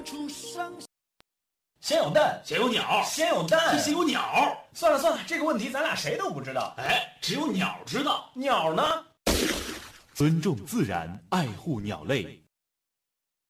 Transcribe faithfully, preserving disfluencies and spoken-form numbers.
出生。 先有蛋， 先有鸟， 先有蛋， 先有鸟。 算了算了，这个问题咱俩谁都不知道。 哎，只有鸟知道。 鸟呢？ 尊重自然，爱护鸟类。